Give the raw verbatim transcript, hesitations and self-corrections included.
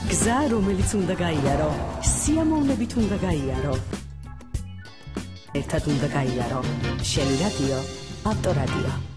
გზა, რომელიც უნდა გაიარო, სიამოვნებით უნდა გაიარო. ერთად უნდა გაიარო. შენი რადიო, ავტორადიო.